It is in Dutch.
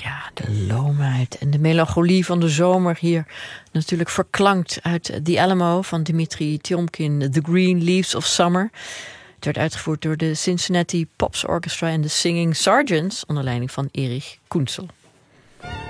Ja, de loomheid en de melancholie van de zomer hier. Natuurlijk verklankt uit The Alamo van Dimitri Tiomkin, The Green Leaves of Summer. Het werd uitgevoerd door de Cincinnati Pops Orchestra en de Singing Sergeants onder leiding van Erich Kunzel.